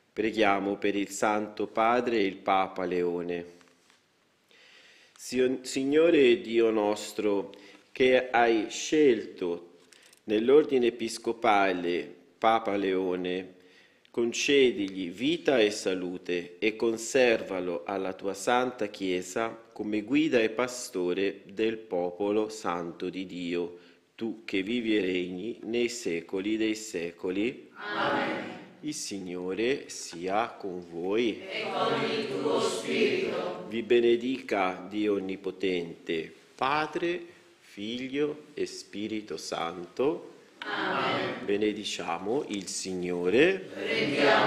Preghiamo per il Santo Padre e il Papa Leone. Signore Dio nostro, che hai scelto nell'ordine episcopale Papa Leone, concedigli vita e salute e conservalo alla tua Santa Chiesa come guida e pastore del popolo santo di Dio, tu che vivi e regni nei secoli dei secoli. Amen. Il Signore sia con voi. E con il tuo spirito. Vi benedica Dio Onnipotente, Padre, Figlio e Spirito Santo. Amen. Benediciamo il Signore. Preghiamo.